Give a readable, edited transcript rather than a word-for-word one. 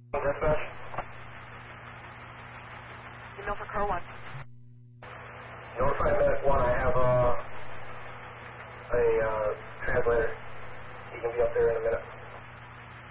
Dispatch. Email for car 1. Notify Medic 1, I have a translator. He can be up there in a minute.